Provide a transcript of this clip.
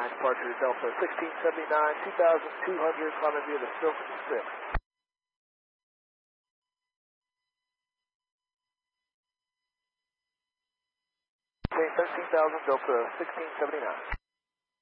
departure to Delta 1679, 2,200, climbing via the Silk 6. Okay, 13,000, Delta 1679.